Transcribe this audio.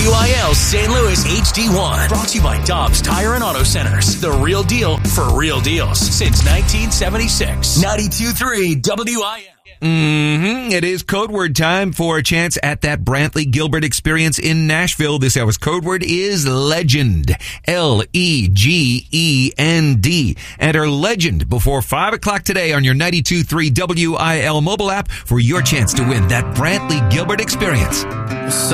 WIL St. Louis HD1. Brought to you by Dobbs Tire and Auto Centers. The real deal for real deals since 1976. 92.3 WIL. It is code word time for a chance at that Brantley Gilbert experience in Nashville. This hour's code word is legend. Legend. Enter legend before 5 o'clock today on your 92.3 WIL mobile app for your chance to win that Brantley Gilbert experience.